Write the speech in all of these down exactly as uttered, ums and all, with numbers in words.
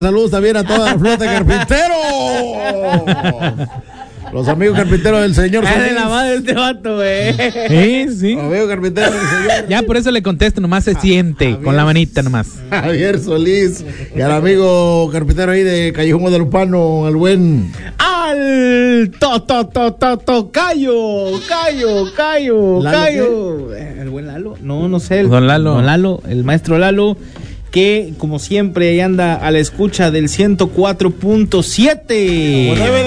Saludos también a toda la flota carpintero. Los amigos carpinteros del señor Es Solís. de la madre este vato, güey. Sí, sí. Los amigos carpinteros del señor. Ya por eso le contesto, nomás se siente, Javier, con la manita nomás. Javier Solís. Y al amigo carpintero ahí de Callejón Guadalupano, al buen. Al to, to, to, to, to, Cayo, Cayo, Cayo, ¿Lalo Cayo. ¿El buen Lalo? No, no sé. El, Don Lalo. Don Lalo, el maestro Lalo, que como siempre ahí anda a la escucha del ciento cuatro punto siete. nueve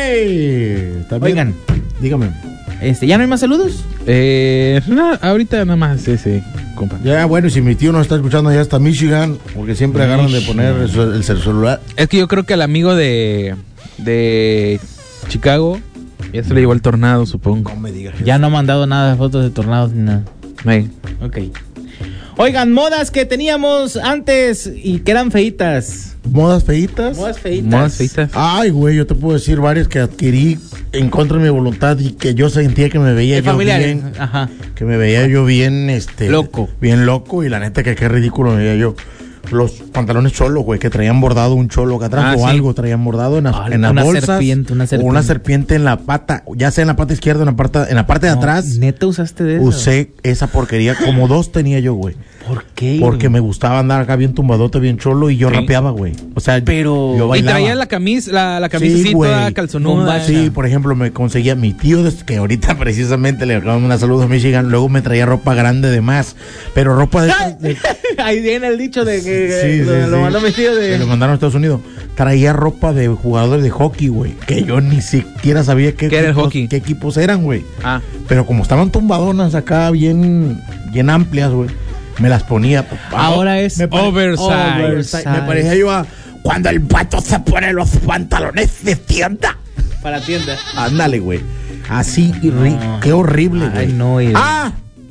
D. También. Oigan, Dígame. este, ¿ya no hay más saludos? Eh, no, ahorita nada más ese, compa. Ya, bueno, y si mi tío nos está escuchando ya hasta Michigan, porque siempre agarran de poner el, el celular. Es que yo creo que al amigo de, de Chicago ya se le llevó el tornado, supongo. No me digas. Ya no ha mandado nada de fotos de tornados ni nada. Hey. Ok. Oigan, modas que teníamos antes y que eran feitas. ¿Modas feitas? Modas feitas. Modas feitas. Ay, güey, yo te puedo decir varias que adquirí en contra de mi voluntad y que yo sentía que me veía De yo familiares. bien. Ajá. Que me veía yo bien, este... Loco. Bien loco, y la neta que qué ridículo me veía yo. Los pantalones cholos, güey, que traían bordado un cholo acá atrás Ah, o sí. algo, traían bordado en, las- Ah, en las una bolsas. serpiente, una O serpiente. una serpiente en la pata, ya sea en la pata izquierda o en la parte, en la parte de No, atrás. ¿Neta usaste de eso? Usé esa porquería, como dos tenía yo, güey. ¿Por qué? Porque me gustaba andar acá bien tumbadote, bien cholo, y yo Sí. rapeaba, güey. O sea, Pero- yo Y bailaba. traía la camisa, la, la camisa Sí, así güey. toda calzonuda. Bombacha. Sí, por ejemplo, me conseguía mi tío, des- que ahorita precisamente le acabamos una saludo a Michigan, luego me traía ropa grande de más, pero ropa de... de- Ahí viene el dicho de que Sí, lo, sí, lo sí. mandó mi tío que de... lo mandaron a Estados Unidos. Traía ropa de jugadores de hockey, güey, que yo ni siquiera sabía qué, ¿Qué era el equipos, hockey? qué equipos eran, güey. Ah, Pero como estaban tumbadonas acá, bien, bien amplias, güey, me las ponía. Ahora es me pare- oversize. oversize. Me parecía yo a cuando el pato se pone los pantalones de tienda. para tienda. Ándale, güey. Así, y ri- No. qué horrible, güey. Ay, no, y- ¡Ah!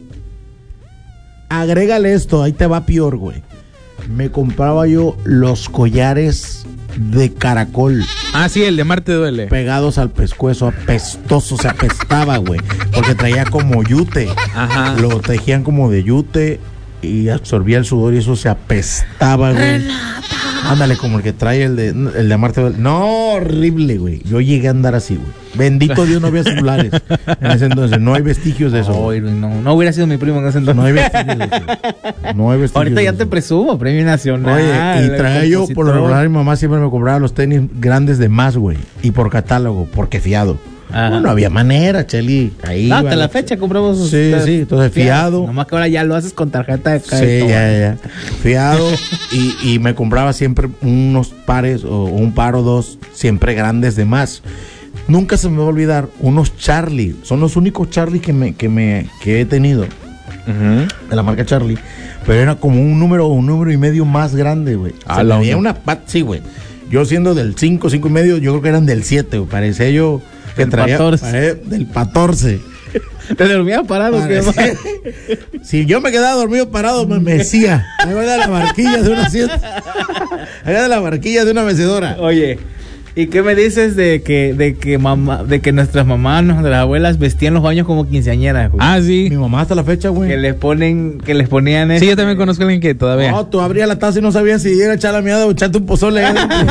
Agrégale esto, ahí te va peor, güey. Me compraba yo los collares de caracol ah, sí, el de Marte duele. pegados al pescuezo, apestoso, se apestaba, güey. Porque traía como yute. Ajá. Lo tejían como de yute y absorbía el sudor y eso se apestaba, güey. Ándale, como el que trae el de, el de Marte. No, horrible, güey. Yo llegué a andar así, güey. Bendito Dios, no había celulares en ese entonces. No hay vestigios de eso. Ay, güey. no, no hubiera sido mi primo en ese entonces. No hay vestigios de eso. No hay vestigios Ahorita de ya eso. te presumo, premio nacional. Oye, y el traía yo, por lo compositor. regular, mi mamá siempre me compraba los tenis grandes de más, güey. Y por catálogo, porque fiado. Ajá. No, no había manera, Cheli. Ahí. No, hasta va la fecha compramos. Sí, ustedes. sí, entonces fiado. Nomás que ahora ya lo haces con tarjeta de Sí, crédito. ya, ya, ya. Fiado. y, y me compraba siempre unos pares o un par o dos, siempre grandes de más. Nunca se me va a olvidar unos Charlie. Son los únicos Charlie que me, que me que he tenido. Ujú. De la marca Charlie. Pero era como un número, un número y medio más grande, güey. Ah, Se la me veía onda. una pat, sí, güey. Yo siendo del cinco, cinco y medio, yo creo que eran del siete, güey. Parecía yo que Del traía catorce. parecía del catorce. Te dormía parado, ¿qué más? Parecía- Si yo me quedaba dormido parado, me mecía. Ahí va de la barquilla de una siete. Ahí va de la barquilla de una mecedora. Oye, ¿y qué me dices de que de que mamá, de que nuestras mamás, nuestras abuelas vestían los baños como quinceañeras, güey? Ah, sí. Mi mamá hasta la fecha, Que güey. les ponen, que les ponían Sí, este- yo también conozco a alguien que todavía. No, tú abrías la taza y no sabías si era echar la miada o echarte un pozole.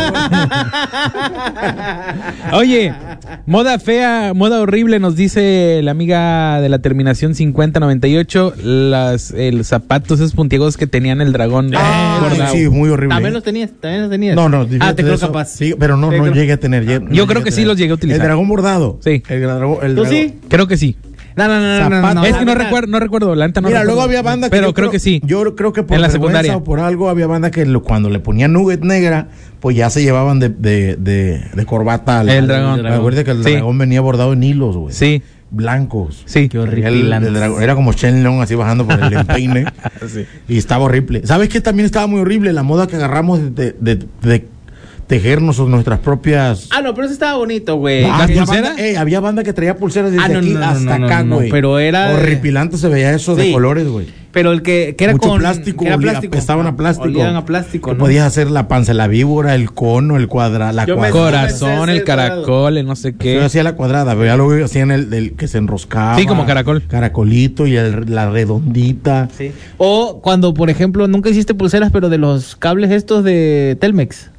Oye, moda fea, moda horrible, nos dice la amiga de la terminación cincuenta noventa y ocho, las, eh, los zapatos esos puntiagudos que tenían el dragón. Ah, bordado. sí, muy horrible. También los tenías, también los tenías. No, no, Ah, fíjate te de creo eso. capaz. Sí, pero no, Te no creo- llegué a tener. ya- no Yo llegué creo a que sí tener. los llegué a utilizar. El dragón bordado. Sí. El dragón. El ¿Tú dragón. sí? Creo que sí. No, no, no, no, no, Zapatos. no, es que no la recuerdo, no recuerdo, la neta no Mira, recuerdo. luego había banda que Pero yo creo que sí. Yo creo que por En la vergüenza secundaria. o por algo había banda que lo- cuando le ponían nugget negra, pues ya se llevaban de, de, de, de corbata al El dragón. Acuérdate que el Sí. dragón venía bordado en hilos, güey. Sí, Blancos. sí. Qué El, horripilante. el dragón- era como Shenlong así bajando por el empeine. Sí. Y estaba horrible. ¿Sabes qué también estaba muy horrible? La moda que agarramos de, de, de, de tejernos nuestras propias. Ah, no, pero eso estaba bonito, güey. Ah, ¿las había pulseras? banda, eh, había banda que traía pulseras desde Ah, no, aquí no, no, hasta no, acá, no, güey. pero era de- horripilante se veía eso de Sí. colores, güey. Pero el que, que era Mucho con plástico, que era olía- plástico. apestaban a plástico. Olían a plástico, Que ¿no? podías hacer la panza, la víbora, el cono, el cuadrado, la Yo me- cuadrada. Corazón, el caracol, el no sé Yo qué. hacía la cuadrada, pero ya luego hacían el, el que se enroscaba. Sí, como caracol. Caracolito y el- la redondita. Sí. O cuando, por ejemplo, nunca hiciste pulseras, pero de los cables estos de Telmex.